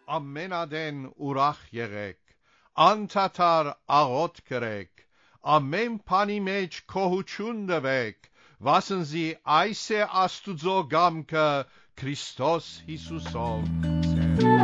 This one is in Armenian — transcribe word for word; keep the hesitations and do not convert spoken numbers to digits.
Ամենադեն ուրախ եղեք, անթաթար աղոտ կրեք, ամեն բանի մեջ գոհություն տվեք, վասնզի այս է Աստուծո կամքը Քրիստոս Հիսուսով։